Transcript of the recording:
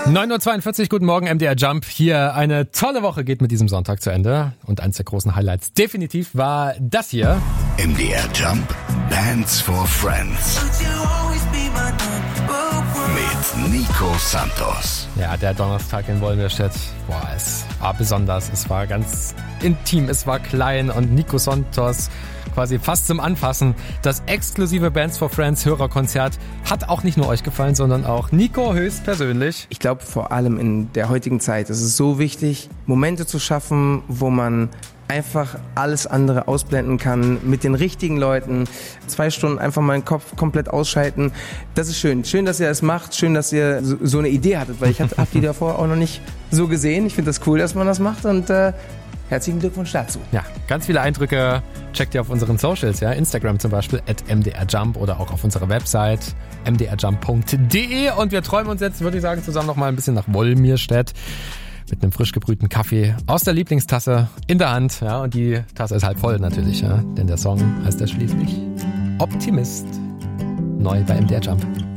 9.42 Uhr, guten Morgen, MDR Jump. Hier eine tolle Woche geht mit diesem Sonntag zu Ende. Und eins der großen Highlights definitiv war das hier. MDR Jump, Bands for Friends. Mit Nico Santos. Ja, der Donnerstag in Wolmirstedt, es war besonders, es war ganz intim, es war klein und Nico Santos quasi fast zum Anfassen. Das exklusive Bands for Friends Hörerkonzert hat auch nicht nur euch gefallen, sondern auch Nico höchstpersönlich. Ich glaube, vor allem in der heutigen Zeit ist es so wichtig, Momente zu schaffen, wo man einfach alles andere ausblenden kann, mit den richtigen Leuten, 2 Stunden einfach mal den Kopf komplett ausschalten. Das ist schön. Schön, dass ihr das macht. Schön, dass ihr so eine Idee hattet, weil ich habe die davor auch noch nicht so gesehen. Ich finde das cool, dass man das macht und herzlichen Glückwunsch dazu. Ja, ganz viele Eindrücke checkt ihr auf unseren Socials, ja, Instagram zum Beispiel @mdrjump oder auch auf unserer Website mdrjump.de und wir träumen uns jetzt, würde ich sagen, zusammen noch mal ein bisschen nach Wolmirstedt mit einem frisch gebrühten Kaffee aus der Lieblingstasse in der Hand, ja, und die Tasse ist halb voll natürlich, ja, denn der Song heißt ja schließlich Optimist, neu bei MDR Jump.